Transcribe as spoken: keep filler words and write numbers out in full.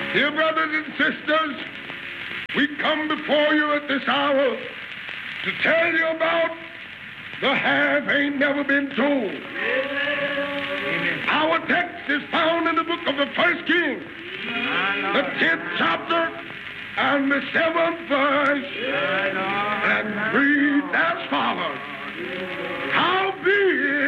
Dear brothers and sisters, we come before you at this hour to tell you about the half ain't never been told. Amen. Our text is found in the book of the First King, the tenth chapter and the seventh verse.